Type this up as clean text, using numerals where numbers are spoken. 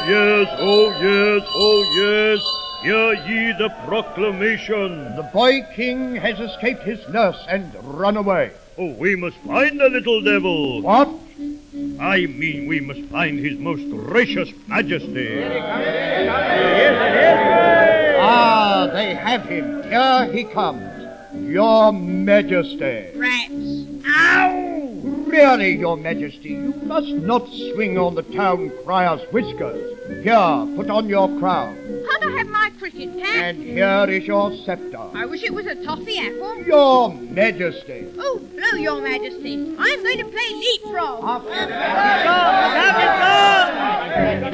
yes, oh yes, oh yes. Hear ye the proclamation. The boy king has escaped his nurse and run away. Oh, we must find the little devil. What? I mean, we must find his most gracious majesty. Ah, they have him. Here he comes. Your Majesty. Rats. Ow! Really, Your Majesty, you must not swing on the town crier's whiskers. Here, put on your crown. Can't I have my cricket cap? And here is your scepter. I wish it was a toffee apple. Your Majesty. Oh, no, Your Majesty. I'm going to play leapfrog. Have it done!